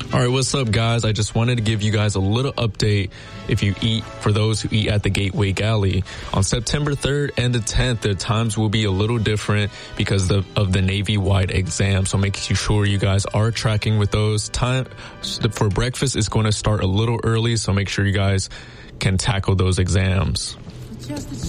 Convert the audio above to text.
All right, what's up, guys? I just wanted to give you guys a little update for those who eat at the Gateway Galley. On September 3rd and the 10th, the times will be a little different because of the Navy-wide exam. So make sure you guys are tracking with those. Time for breakfast is going to start a little early, so make sure you guys can tackle those exams.